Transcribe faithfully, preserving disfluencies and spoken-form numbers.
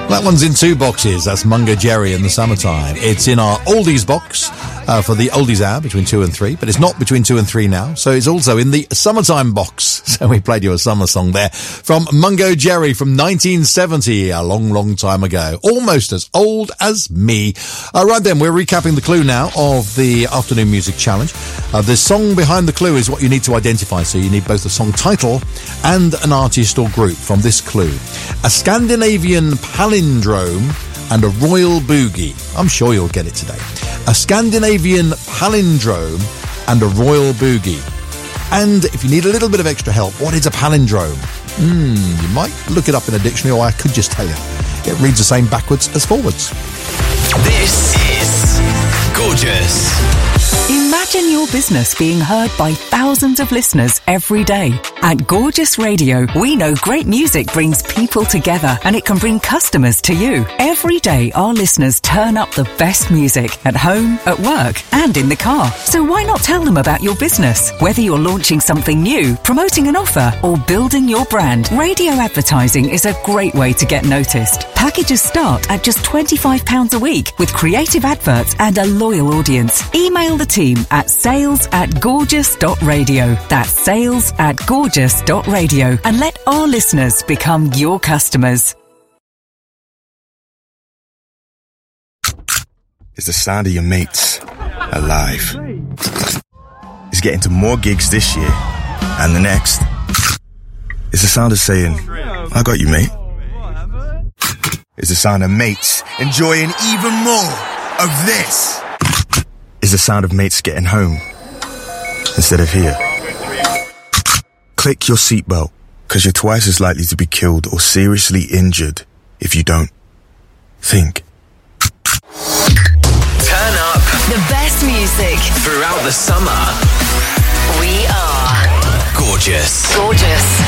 That one's in two boxes. That's Mungo Jerry in the summertime. It's in our oldies box uh, for the oldies hour between two and three, but it's not between two and three now. So it's also in the summertime box. So we played you a summer song there from Mungo Jerry from nineteen seventy, a long, long time ago. Almost as old as me. Uh, right then, we're recapping the clue now of the Afternoon Music Challenge. Uh, the song behind the clue is what you need to identify. So you need both the song title and an artist or group from this clue. A Scandinavian palindrome and a royal boogie. I'm sure you'll get it today. A Scandinavian palindrome and a royal boogie. And if you need a little bit of extra help, what is a palindrome? Hmm, you might look it up in a dictionary, or I could just tell you. It reads the same backwards as forwards. This is Gorgeous. Imagine your business being heard by thousands of listeners every day. At Gorgeous Radio, we know great music brings people together and it can bring customers to you. Every day, our listeners turn up the best music at home, at work, and in the car. So why not tell them about your business? Whether you're launching something new, promoting an offer, or building your brand, radio advertising is a great way to get noticed. Packages start at just twenty-five pounds a week with creative adverts and a loyal audience. Email the team at sales at gorgeous dot radio. That's sales at gorgeous dot radio. And let our listeners become your customers. It's the sound of your mates alive. It's getting to more gigs this year and the next. It's the sound of saying, I got you, mate. It's the sound of mates enjoying even more of this. It's the sound of mates getting home instead of here. Click your seatbelt, because you're twice as likely to be killed or seriously injured if you don't. Think. Turn up the best music throughout the summer. We are Gorgeous. Gorgeous.